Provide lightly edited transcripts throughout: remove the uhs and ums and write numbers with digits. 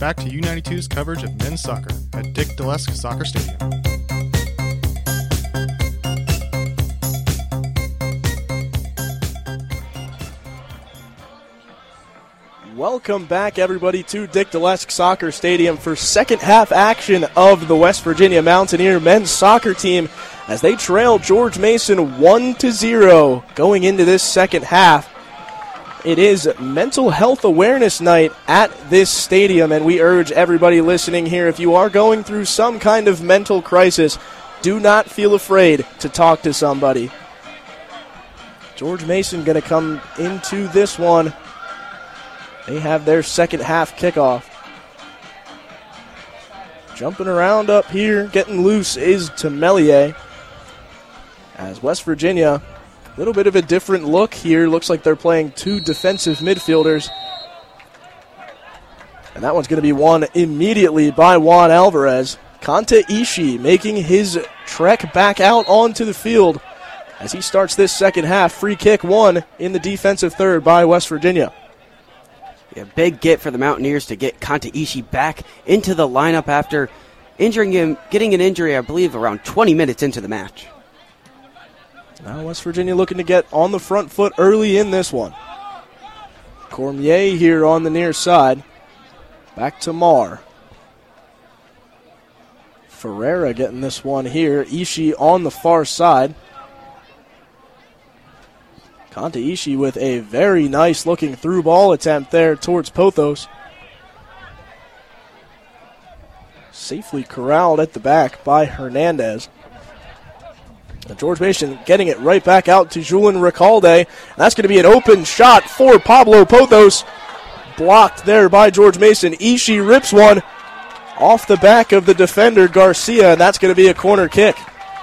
back to U92's coverage of men's soccer at Dick Dalesk Soccer Stadium. Welcome back, everybody, to Dick Dalesk Soccer Stadium for second half action of the West Virginia Mountaineer men's soccer team as they trail George Mason 1-0 going into this second half. It is Mental Health Awareness Night at this stadium, and we urge everybody listening here, if you are going through some kind of mental crisis, do not feel afraid to talk to somebody. George Mason going to come into this one. They have their second half kickoff. Jumping around up here, getting loose is Temelier. As West Virginia, a little bit of a different look here. Looks like they're playing two defensive midfielders. And that one's going to be won immediately by Juan Alvarez. Kanta Ishii making his trek back out onto the field as he starts this second half. Free kick won in the defensive third by West Virginia. Yeah, big get for the Mountaineers to get Kanta Ishii back into the lineup after injuring him, getting an injury, I believe, around 20 minutes into the match. Now West Virginia looking to get on the front foot early in this one. Cormier here on the near side. Back to Marr. Ferreira getting this one here. Ishii on the far side. Kanta Ishii with a very nice looking through ball attempt there towards Pothos. Safely corralled at the back by Hernandez. And George Mason getting it right back out to Julian Recalde. That's going to be an open shot for Pablo Pothos. Blocked there by George Mason. Ishii rips one off the back of the defender Garcia, and that's going to be a corner kick.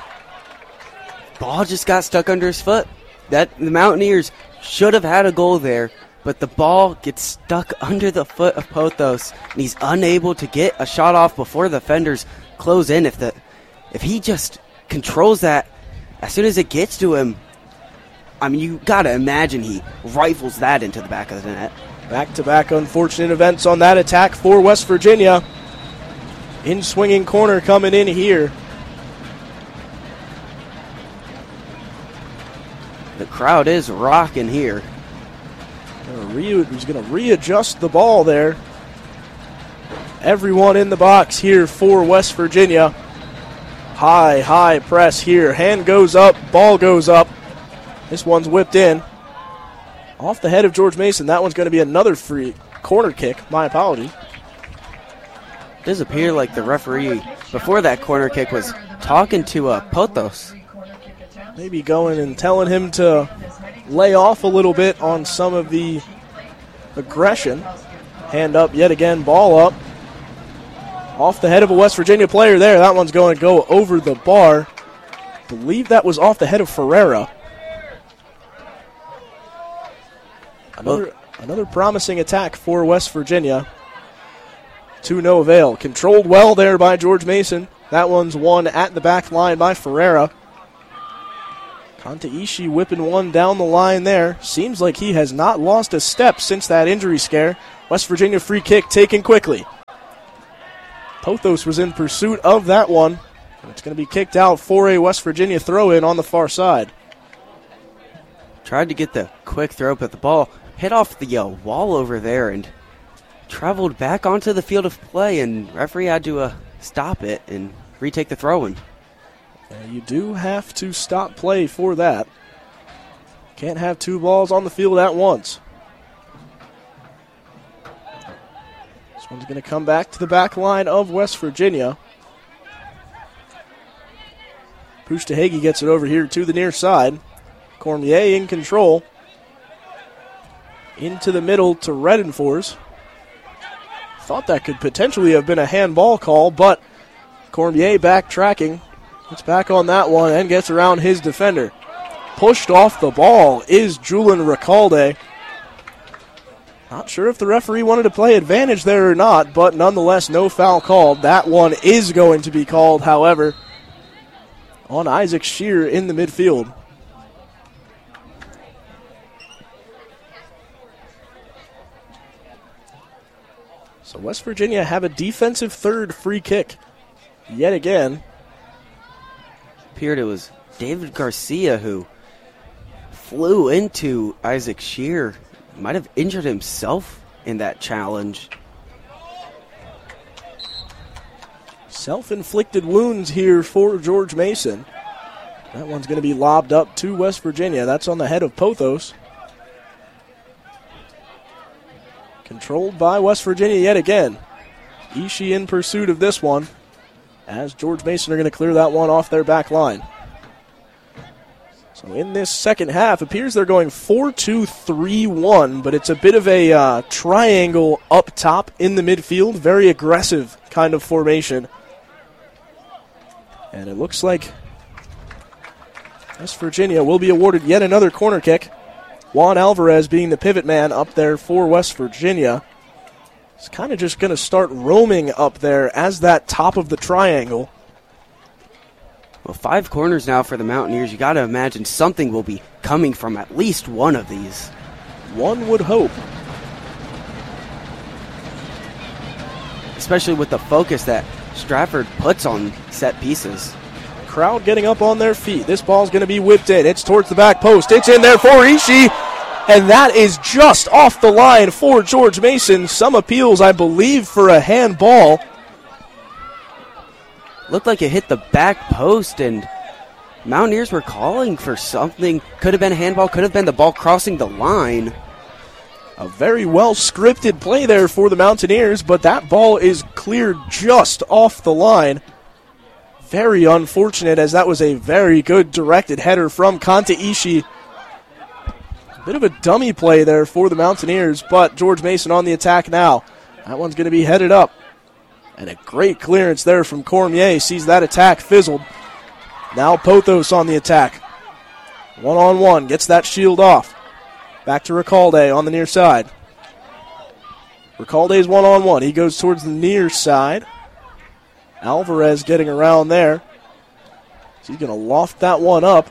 Ball just got stuck under his foot. The Mountaineers should have had a goal there, but the ball gets stuck under the foot of Pothos, and he's unable to get a shot off before the defenders close in. If he just controls that as soon as it gets to him, I mean, you got to imagine he rifles that into the back of the net. Back-to-back unfortunate events on that attack for West Virginia. In-swinging corner coming in here. The crowd is rocking here. He's going to readjust the ball there. Everyone in the box here for West Virginia. High press here. Hand goes up, ball goes up. This one's whipped in. Off the head of George Mason. That one's going to be another free corner kick. My apologies. It does appear like the referee, before that corner kick, was talking to Pothos. Maybe going and telling him to lay off a little bit on some of the aggression. Hand up yet again, ball up. Off the head of a West Virginia player there. That one's going to go over the bar. I believe that was off the head of Ferreira. Another promising attack for West Virginia. To no avail. Controlled well there by George Mason. That one's won at the back line by Ferreira. Kanta Ishii whipping one down the line there. Seems like he has not lost a step since that injury scare. West Virginia free kick taken quickly. Pothos was in pursuit of that one. It's going to be kicked out for a West Virginia throw-in on the far side. Tried to get the quick throw, but the ball hit off the wall over there and traveled back onto the field of play, and referee had to stop it and retake the throw-in. You do have to stop play for that. Can't have two balls on the field at once. This one's going to come back to the back line of West Virginia. Pustahegi gets it over here to the near side. Cormier in control. Into the middle to Redenfors. Thought that could potentially have been a handball call, but Cormier backtracking. Gets back on that one and gets around his defender. Pushed off the ball is Julian Recalde. Not sure if the referee wanted to play advantage there or not, but nonetheless, no foul called. That one is going to be called, however, on Isaac Shear in the midfield. So West Virginia have a defensive third free kick yet again. Appeared it was David Garcia who flew into Isaac Shear. Might have injured himself in that challenge. Self-inflicted wounds here for George Mason. That one's going to be lobbed up to West Virginia. That's on the head of Pothos. Controlled by West Virginia yet again. Ishii in pursuit of this one, as George Mason are going to clear that one off their back line. So in this second half, appears they're going 4-2-3-1, but it's a bit of a triangle up top in the midfield. Very aggressive kind of formation. And it looks like West Virginia will be awarded yet another corner kick. Juan Alvarez being the pivot man up there for West Virginia. He's kind of just going to start roaming up there as that top of the triangle. Well, 5 corners now for the Mountaineers. You got to imagine something will be coming from at least one of these. One would hope. Especially with the focus that Stratford puts on set pieces. Crowd getting up on their feet. This ball's going to be whipped in. It's towards the back post. It's in there for Ishii. And that is just off the line for George Mason. Some appeals, I believe, for a handball. Looked like it hit the back post, and Mountaineers were calling for something. Could have been a handball, could have been the ball crossing the line. A very well-scripted play there for the Mountaineers, but that ball is cleared just off the line. Very unfortunate, as that was a very good directed header from Kanta Ishii. A bit of a dummy play there for the Mountaineers, but George Mason on the attack now. That one's going to be headed up. And a great clearance there from Cormier. Sees that attack fizzled. Now Pothos on the attack. One-on-one. Gets that shield off. Back to Recalde on the near side. Recalde's one-on-one. He goes towards the near side. Alvarez getting around there. So he's going to loft that one up.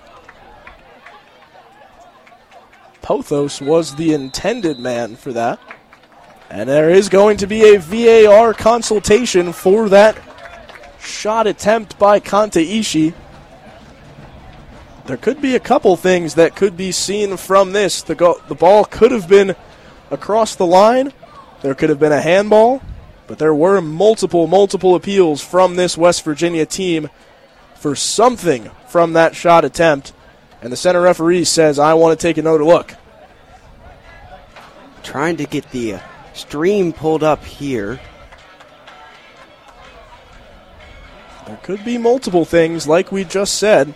Pothos was the intended man for that. And there is going to be a VAR consultation for that shot attempt by Kanta Ishii. There could be a couple things that could be seen from this. The ball could have been across the line. There could have been a handball. But there were multiple appeals from this West Virginia team for something from that shot attempt. And the center referee says, I want to take another look. Trying to get the stream pulled up here. There could be multiple things, like we just said.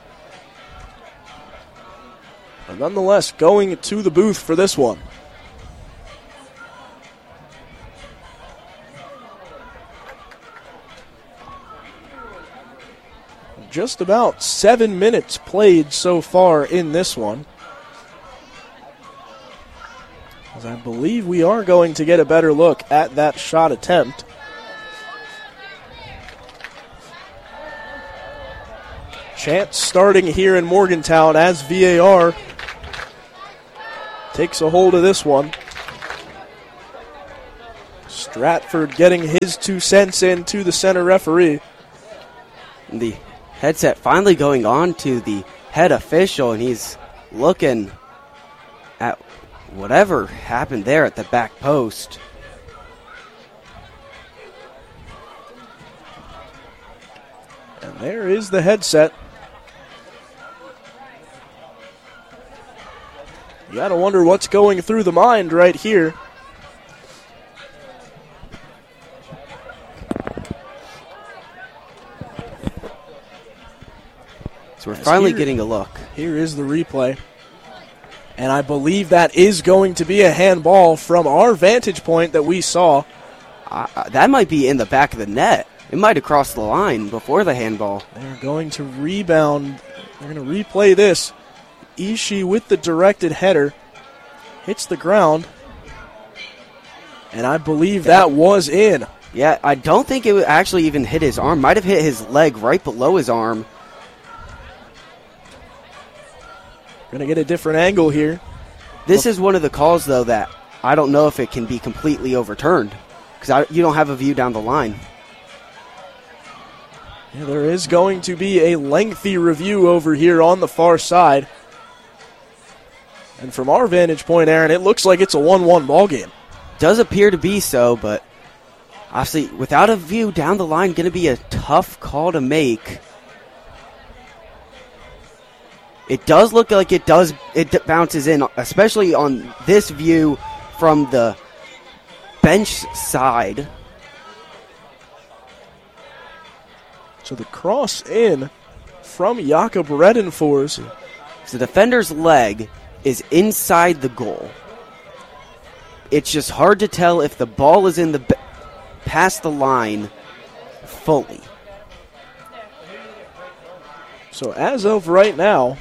But nonetheless, going to the booth for this one. Just about 7 minutes played so far in this one. As I believe we are going to get a better look at that shot attempt. Chance starting here in Morgantown as VAR takes a hold of this one. Stratford getting his 2 cents in to the center referee. The headset finally going on to the head official, and he's looking at whatever happened there at the back post. And there is the headset. You gotta wonder what's going through the mind right here. So we're finally getting a look. Here is the replay. And I believe that is going to be a handball from our vantage point that we saw. That might be in the back of the net. It might have crossed the line before the handball. They're going to rebound. They're going to replay this. Ishii with the directed header. Hits the ground. And I believe that was in. Yeah, I don't think it actually even hit his arm. Might have hit his leg right below his arm. Going to get a different angle here. This is one of the calls, though, that I don't know if it can be completely overturned. because you don't have a view down the line. Yeah, there is going to be a lengthy review over here on the far side. And from our vantage point, Aaron, it looks like it's a 1-1 ball game. Does appear to be so, but obviously without a view down the line, going to be a tough call to make. It does look like it bounces in, especially on this view from the bench side. So the cross in from Jakob Redenfors. So the defender's leg is inside the goal. It's just hard to tell if the ball is in past the line fully. So as of right now,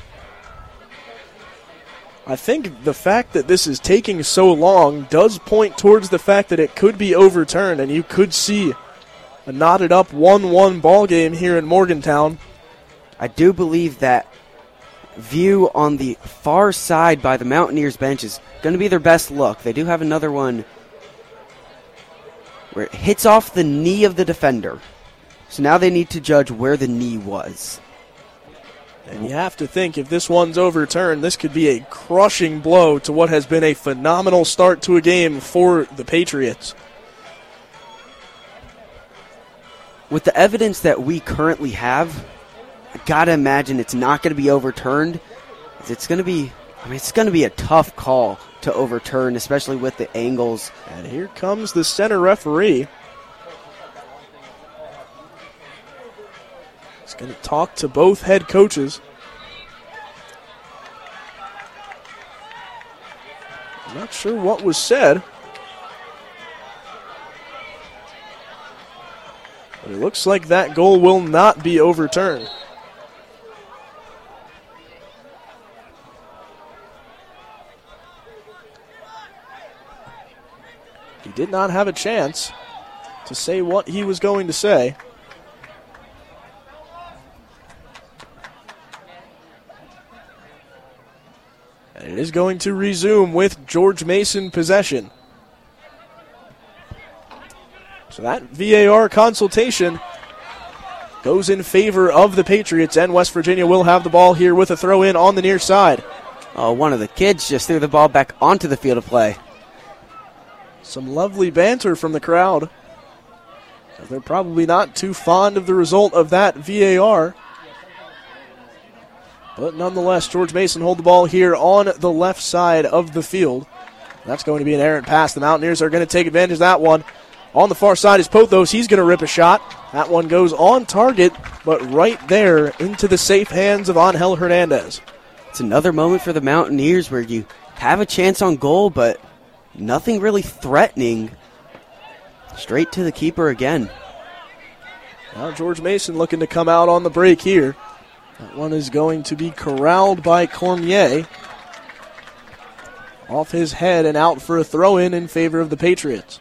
I think the fact that this is taking so long does point towards the fact that it could be overturned, and you could see a knotted up 1-1 ball game here in Morgantown. I do believe that view on the far side by the Mountaineers bench is going to be their best look. They do have another one where it hits off the knee of the defender. So now they need to judge where the knee was. And you have to think if this one's overturned, this could be a crushing blow to what has been a phenomenal start to a game for the Patriots. With the evidence that we currently have, I gotta imagine it's not going to be overturned. It's going to be a tough call to overturn, especially with the angles. And here comes the center referee. He's going to talk to both head coaches. I'm not sure what was said. But it looks like that goal will not be overturned. He did not have a chance to say what he was going to say. And it is going to resume with George Mason possession. So that VAR consultation goes in favor of the Patriots, and West Virginia will have the ball here with a throw in on the near side. Oh, one of the kids just threw the ball back onto the field of play. Some lovely banter from the crowd. They're probably not too fond of the result of that VAR. But nonetheless, George Mason hold the ball here on the left side of the field. That's going to be an errant pass. The Mountaineers are going to take advantage of that one. On the far side is Pothos. He's going to rip a shot. That one goes on target, but right there into the safe hands of Angel Hernandez. It's another moment for the Mountaineers where you have a chance on goal, but nothing really threatening. Straight to the keeper again. Now George Mason looking to come out on the break here. That one is going to be corralled by Cormier. Off his head and out for a throw-in in favor of the Patriots.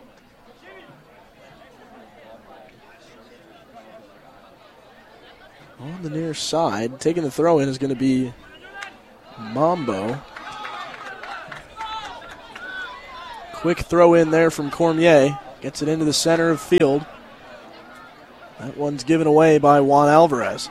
On the near side, taking the throw-in is going to be Mambo. Quick throw-in there from Cormier. Gets it into the center of field. That one's given away by Juan Alvarez.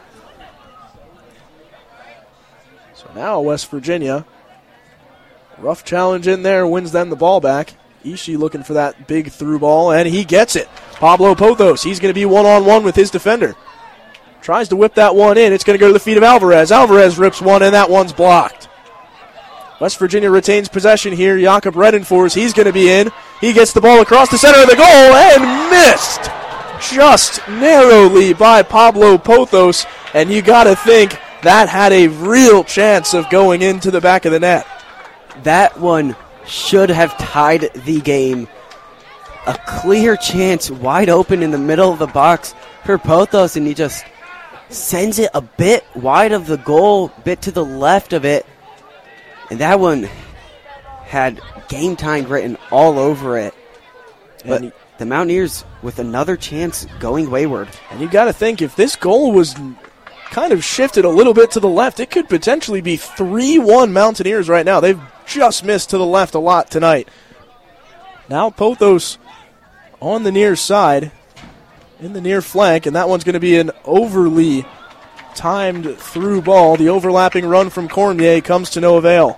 So now West Virginia. Rough challenge in there, wins them the ball back. Ishii looking for that big through ball, and he gets it. Pablo Pothos, he's going to be one-on-one with his defender. Tries to whip that one in. It's going to go to the feet of Alvarez. Alvarez rips one, and that one's blocked. West Virginia retains possession here. Jakob Redenfors, he's going to be in. He gets the ball across the center of the goal and missed just narrowly by Pablo Pothos. And you got to think that had a real chance of going into the back of the net. That one should have tied the game. A clear chance wide open in the middle of the box for Pothos, and he just sends it a bit wide of the goal, bit to the left of it. And that one had game time written all over it. But the Mountaineers with another chance going wayward. And you got to think, if this goal was kind of shifted a little bit to the left, it could potentially be 3-1 Mountaineers right now. They've just missed to the left a lot tonight. Now Pothos on the near side, in the near flank, and that one's going to be an overly timed through ball. The overlapping run from Cormier comes to no avail.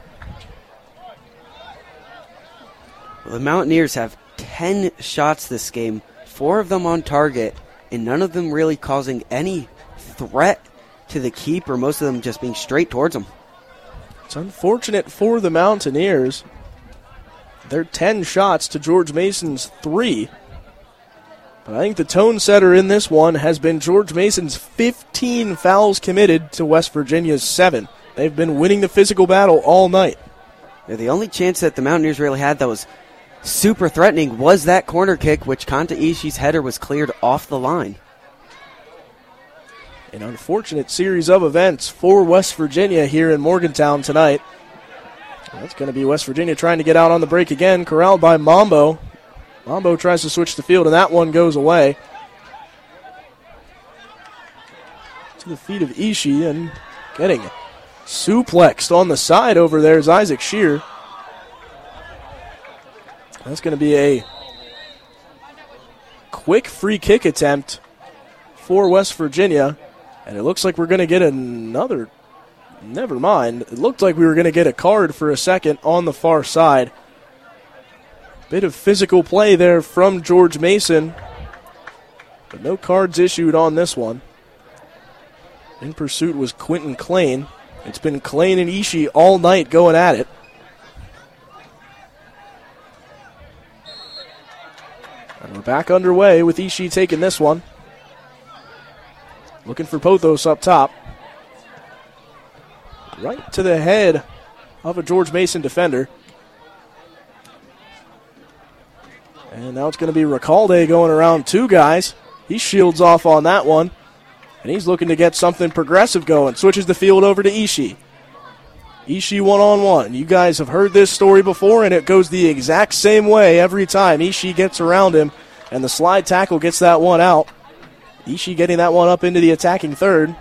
Well, the Mountaineers have 10 shots this game, 4 of them on target, and none of them really causing any threat to the keeper, most of them just being straight towards them. It's unfortunate for the Mountaineers. They're 10 shots to George Mason's 3. But I think the tone setter in this one has been George Mason's 15 fouls committed to West Virginia's 7. They've been winning the physical battle all night. Yeah, the only chance that the Mountaineers really had that was super threatening was that corner kick, which Kanta Ishii's header was cleared off the line. An unfortunate series of events for West Virginia here in Morgantown tonight. That's going to be West Virginia trying to get out on the break again, corralled by Mambo. Mambo tries to switch the field, and that one goes away. To the feet of Ishii, and getting suplexed on the side over there is Isaac Shear. That's going to be a quick free kick attempt for West Virginia, and it looks like we're going to get another. Never mind. It looked like we were going to get a card for a second on the far side. Bit of physical play there from George Mason, but no cards issued on this one. In pursuit was Quentin Klain. It's been Klain and Ishii all night going at it. And we're back underway with Ishii taking this one. Looking for Pothos up top. Right to the head of a George Mason defender. And now it's going to be Recalde going around 2 guys. He shields off on that one. And he's looking to get something progressive going. Switches the field over to Ishii. Ishii one-on-one. You guys have heard this story before, and it goes the exact same way every time. Ishii gets around him, and the slide tackle gets that one out. Ishii getting that one up into the attacking third.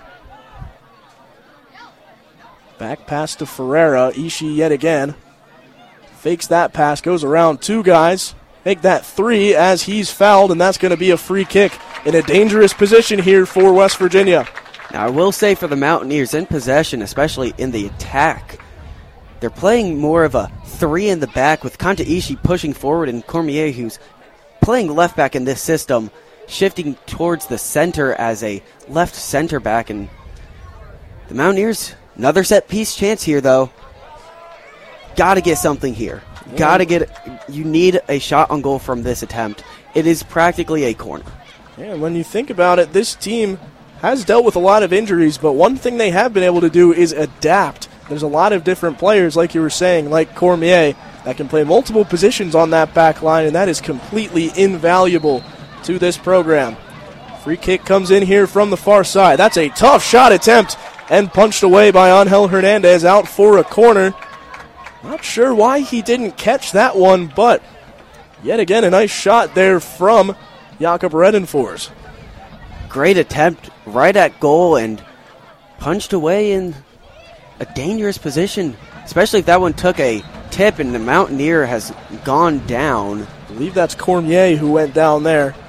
Back pass to Ferreira. Ishii yet again. Fakes that pass, goes around 2 guys. Make that 3 as he's fouled, and that's going to be a free kick in a dangerous position here for West Virginia. Now, I will say for the Mountaineers in possession, especially in the attack, they're playing more of a 3 in the back with Kanta Ishii pushing forward and Cormier, who's playing left back in this system, shifting towards the center as a left center back. And the Mountaineers, another set piece chance here, though. Got to get something here. You need a shot on goal from this attempt. It is practically a corner. Yeah, when you think about it, this team has dealt with a lot of injuries, but one thing they have been able to do is adapt. There's a lot of different players, like you were saying, like Cormier, that can play multiple positions on that back line, and that is completely invaluable to this program. Free kick comes in here from the far side. That's a tough shot attempt, and punched away by Angel Hernandez out for a corner. Not sure why he didn't catch that one, but yet again a nice shot there from Jakob Redenfors. Great attempt right at goal and punched away in a dangerous position, especially if that one took a tip and the Mountaineer has gone down. I believe that's Cormier who went down there.